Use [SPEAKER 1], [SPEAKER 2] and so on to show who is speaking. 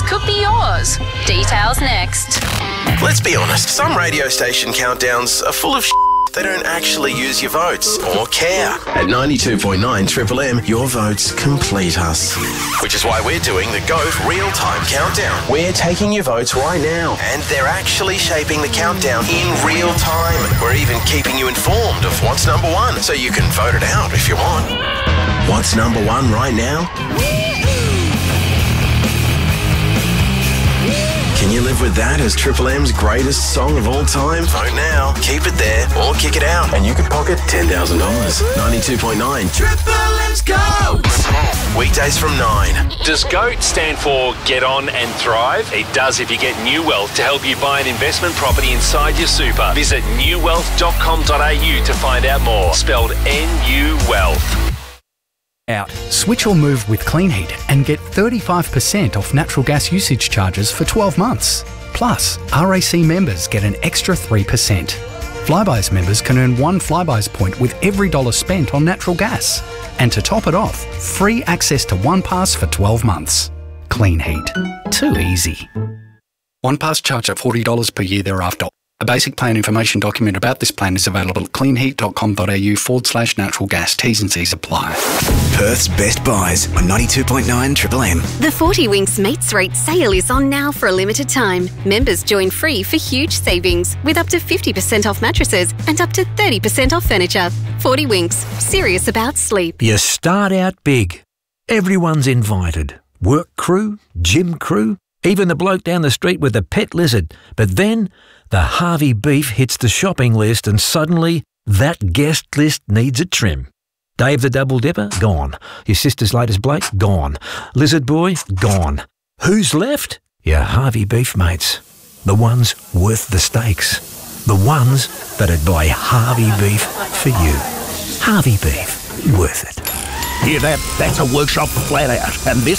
[SPEAKER 1] could be yours. Details next.
[SPEAKER 2] Let's be honest, some radio station countdowns are full of they don't actually use your votes or care. At 92.9 Triple M, your votes complete us. Which is why we're doing the GOAT Real-Time Countdown. We're taking your votes right now, and they're actually shaping the countdown in real time. We're even keeping you informed of what's number one, so you can vote it out if you want. What's number one right now? Can you live with that as Triple M's greatest song of all time? Vote now, keep it there, or kick it out, and you could pocket $10,000. 92.9 Triple M's GOAT. Weekdays from 9.
[SPEAKER 3] Does GOAT stand for Get On and Thrive? It does if you get New Wealth to help you buy an investment property inside your super. Visit newwealth.com.au to find out more. Spelled NU Wealth.
[SPEAKER 4] Out. Switch or move with Clean Heat and get 35% off natural gas usage charges for 12 months. Plus, RAC members get an extra 3%. Flybuys members can earn 1 Flybuys point with every dollar spent on natural gas. And to top it off, free access to OnePass for 12 months. Clean Heat. Too easy. OnePass charge at $40 per year thereafter. A basic plan information document about this plan is available at cleanheat.com.au/natural gas. T's and C's apply.
[SPEAKER 5] Perth's Best Buys on 92.9 Triple M.
[SPEAKER 6] The 40 Winks Mates Rate sale is on now for a limited time. Members join free for huge savings with up to 50% off mattresses and up to 30% off furniture. 40 Winks, serious about sleep.
[SPEAKER 7] You start out big. Everyone's invited. Work crew, gym crew, even the bloke down the street with the pet lizard. But then the Harvey beef hits the shopping list and suddenly that guest list needs a trim. Dave the Double Dipper? Gone. Your sister's latest Blake? Gone. Lizard Boy? Gone. Who's left? Your Harvey beef mates. The ones worth the stakes. The ones that'd buy Harvey beef for you. Harvey beef. Worth it.
[SPEAKER 8] Hear that? That's a workshop flat out. And this